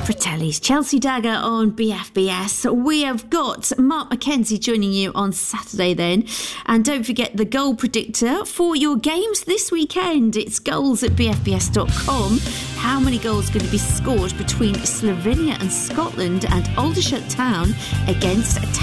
Fratelli's Chelsea Dagger on BFBS. We have got Mark McKenzie joining you on Saturday then. And don't forget the goal predictor for your games this weekend. It's goals at bfbs.com. How many goals are going to be scored between Slovenia and Scotland and Aldershot Town against